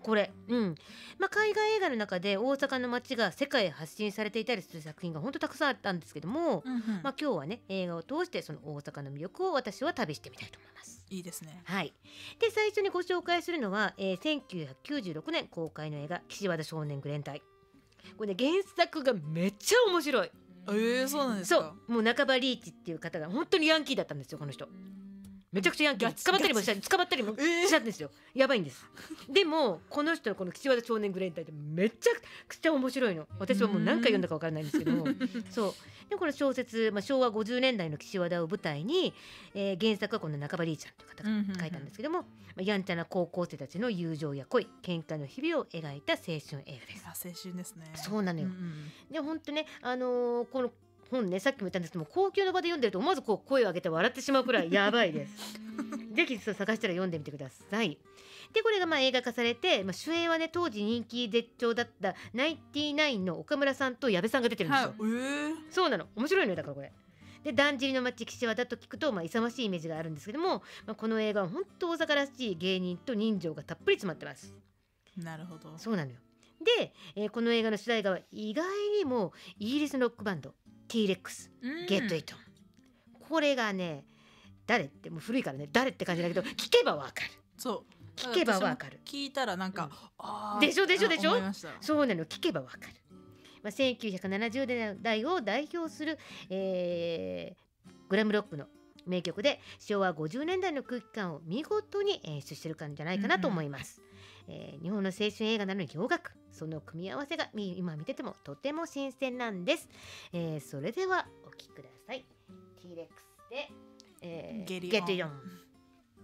これ、海外映画の中で大阪の街が世界へ発信されていたりする作品が本当たくさんあったんですけども、 うんうん今日はね映画を通してその大阪の魅力を私は旅してみたいと思います。 いいですね。 はい、で最初にご紹介するのは、1996年公開の映画岸和田少年グレン隊。これね原作がめっちゃ面白い。 そうなんですそか。 うもう中場リーチっていう方が本当にヤンキーだったんですよこの人。めちゃくちゃヤンキー、捕まったりもしたんですよ。やばいんです。でもこの人のこの岸和田少年グレン隊ってめちゃくちゃ面白いの。私はもう何回読んだか分からないんですけどもそうでこの小説、昭和50年代の岸和田を舞台に、原作はこの中場リーちゃんという方が書いたんですけども、やんちゃな高校生たちの友情や恋喧嘩の日々を描いた青春映画です。 青春ですね。 そうなのよ、 うんうん、 で本当ね、この本ねさっきも言ったんですけども公共の場で読んでると思わずこう声を上げて笑ってしまうくらいやばいですぜひ探したら読んでみてください。でこれが映画化されて、主演はね当時人気絶頂だったナインティナインの岡村さんと矢部さんが出てるんですよ、そうなの面白いのよだからこれでだんじりの町岸和田と聞くと、勇ましいイメージがあるんですけども、この映画は本当大阪らしい芸人と人情がたっぷり詰まってます。 なるほど。 そうなのよで、この映画の主題歌は意外にもイギリスのロックバンドT-Rex、ゲットイット。これがね誰ってもう古いからね誰って感じだけど聞けばわかる。 そう聞けばわかる。 聞いたらなんか、 でしょ思いました。 そうなの聞けばわかる。1970年代を代表する、グラムロックの名曲で昭和50年代の空気感を見事に演出してるかんじゃないかなと思います。日本の青春映画なのに洋楽、その組み合わせが今見ててもとても新鮮なんです。それではお聴きください。T-Rex で、 ゲリオン。 ゲットイオン。